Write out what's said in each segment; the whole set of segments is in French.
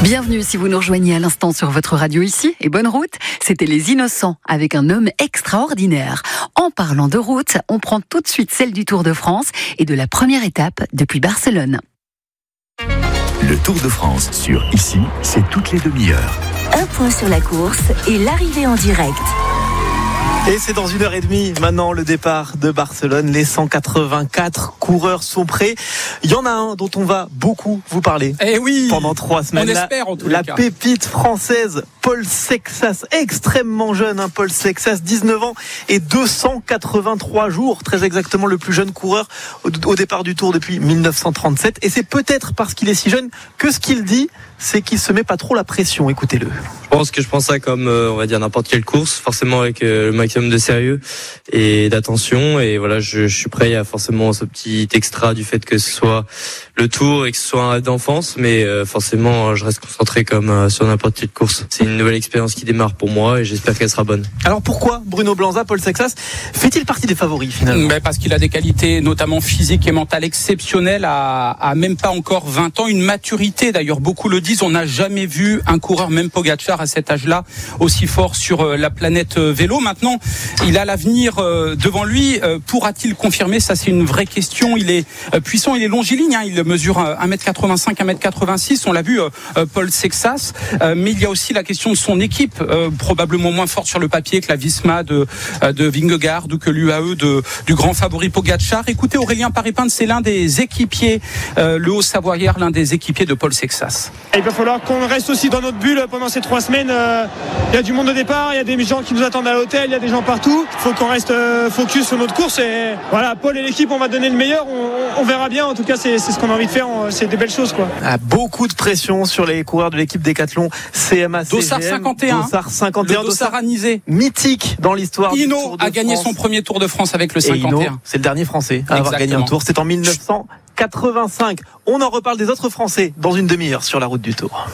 Bienvenue si vous nous rejoignez à l'instant sur votre radio ici, et bonne route. C'était Les Innocents avec un homme extraordinaire. En parlant de route, on prend tout de suite celle du Tour de France et de la première étape depuis Barcelone. Le Tour de France sur Ici, c'est toutes les demi-heures. Un point sur la course et l'arrivée en direct. Et c'est dans 1h30 maintenant le départ de Barcelone. Les 184 coureurs sont prêts. Il y en a un dont on va beaucoup vous parler. Eh oui, pendant 3 semaines. On espère en tous les cas. La pépite française, Paul Sexas, extrêmement jeune, Paul Sexas, 19 ans et 283 jours, très exactement le plus jeune coureur au départ du Tour depuis 1937. Et c'est peut-être parce qu'il est si jeune que ce qu'il dit, c'est qu'il se met pas trop la pression. Écoutez-le. Je pense ça comme, on va dire, n'importe quelle course, forcément avec le maximum de sérieux et d'attention. Et voilà, je suis prêt. Il y a forcément ce petit extra du fait que ce soit le Tour et que ce soit un rêve d'enfance, mais forcément, je reste concentré comme sur n'importe quelle course. C'est une nouvelle expérience qui démarre pour moi et j'espère qu'elle sera bonne. Alors pourquoi Bruno Blanza, Paul Sexas, fait-il partie des favoris finalement ? Parce qu'il a des qualités notamment physiques et mentales exceptionnelles à même pas encore 20 ans, une maturité d'ailleurs, beaucoup le disent, on n'a jamais vu un coureur, même Pogacar à cet âge-là, aussi fort sur la planète vélo. Maintenant, il a l'avenir devant lui. Pourra-t-il confirmer ? Ça, c'est une vraie question. Il est puissant, il est longiligne, il mesure 1m85, 1m86. On l'a vu, Paul Sexas. Mais il y a aussi la question de son équipe, probablement moins forte sur le papier que la Visma de Vingegaard ou que l'UAE du grand favori Pogacar. Écoutez, Aurélien Paripin, c'est l'un des équipiers, le Haut-Savoyard, l'un des équipiers de Paul Sexas. Il va falloir qu'on reste aussi dans notre bulle pendant ces 3 semaines. Il y a du monde au départ, il y a des gens qui nous attendent à l'hôtel, il y a des gens partout. Il faut qu'on reste focus sur notre course. Et voilà, Paul et l'équipe, on va donner le meilleur. On verra bien. En tout cas, c'est ce qu'on a envie de faire. C'est des belles choses, quoi. Beaucoup de pression sur les coureurs de l'équipe Décathlon CMA CGM. Dossard 51. Dossard 51. Le Dossard anisé. Mythique dans l'histoire du Tour de France. Hinault a gagné son premier Tour de France avec le 51. Hinault, c'est le dernier Français à avoir gagné un Tour. C'est en 1985. On en reparle des autres Français dans une demi-heure sur la route du Tour.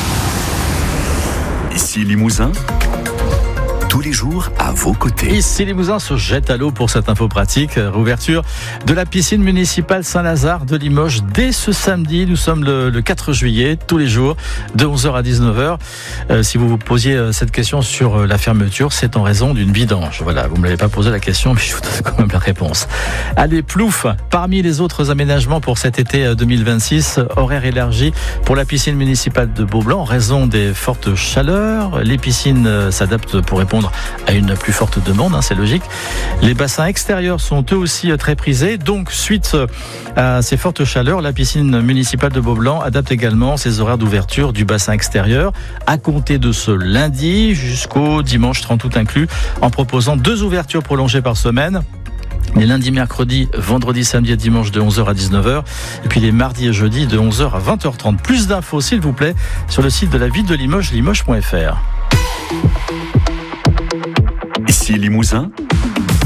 Ici Limousin, tous les jours à vos côtés. Ici Limousin se jette à l'eau pour cette info pratique. Réouverture de la piscine municipale Saint-Lazare de Limoges dès ce samedi. Nous sommes le 4 juillet, tous les jours, de 11h à 19h. Si vous vous posiez cette question sur la fermeture, c'est en raison d'une vidange. Voilà, vous ne me l'avez pas posé la question, mais je vous donne quand même la réponse. Allez, plouf, parmi les autres aménagements pour cet été 2026, horaire élargi pour la piscine municipale de Beaublanc en raison des fortes chaleurs. Les piscines s'adaptent pour répondre à une plus forte demande, c'est logique. Les bassins extérieurs sont eux aussi très prisés. Donc, suite à ces fortes chaleurs, la piscine municipale de Beaublanc adapte également ses horaires d'ouverture du bassin extérieur à compter de ce lundi jusqu'au dimanche 30 août inclus, en proposant 2 ouvertures prolongées par semaine. Les lundis, mercredis, vendredi, samedi et dimanche de 11h à 19h. Et puis les mardis et jeudis de 11h à 20h30. Plus d'infos, s'il vous plaît, sur le site de la ville de Limoges, limoges.fr. Ici Limousin,